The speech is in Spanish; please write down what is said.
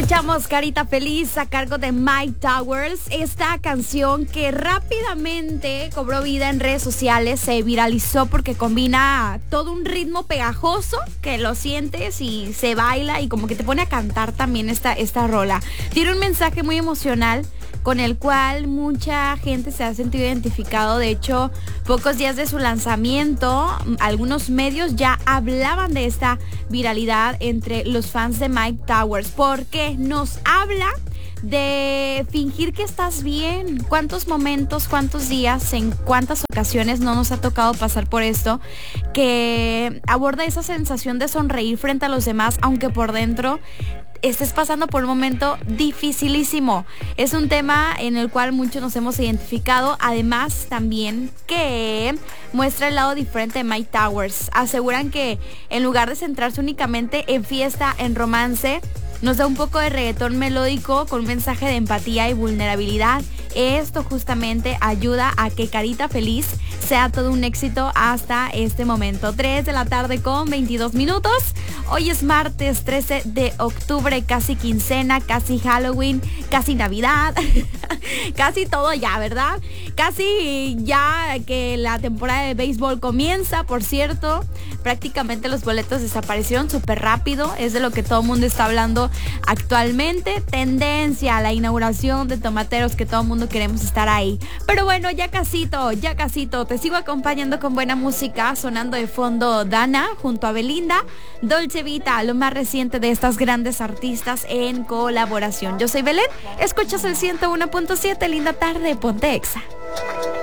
Escuchamos Carita Feliz a cargo de Mike Towers, esta canción que rápidamente cobró vida en redes sociales, se viralizó porque combina todo un ritmo pegajoso que lo sientes y se baila y como que te pone a cantar también esta rola. Tiene un mensaje muy emocional con el cual mucha gente se ha sentido identificado. De hecho, pocos días de su lanzamiento, algunos medios ya hablaban de esta viralidad entre los fans de Mike Towers, porque nos habla de fingir que estás bien. ¿Cuántos momentos, cuántos días, en cuántas ocasiones no nos ha tocado pasar por esto? Que aborda esa sensación de sonreír frente a los demás, aunque por dentro estés pasando por un momento dificilísimo. Es un tema en el cual muchos nos hemos identificado. Además, también que muestra el lado diferente de Mike Towers. Aseguran que en lugar de centrarse únicamente en fiesta, en romance, nos da un poco de reggaetón melódico con un mensaje de empatía y vulnerabilidad. Esto justamente ayuda a que Carita Feliz sea todo un éxito hasta este momento. 3 de la tarde con 22 minutos. Hoy es martes 13 de octubre, casi quincena, casi Halloween, casi Navidad, casi todo ya, ¿verdad? Casi ya que la temporada de béisbol comienza, por cierto. Prácticamente los boletos desaparecieron súper rápido, es de lo que todo el mundo está hablando actualmente. Tendencia a la inauguración de tomateros, que todo el mundo queremos estar ahí. Pero bueno, ya casito, te sigo acompañando con buena música, sonando de fondo Dana junto a Belinda, Dolce Vita, lo más reciente de estas grandes artistas en colaboración. Yo soy Belén, escuchas el 101.7, linda tarde, ponte Exa.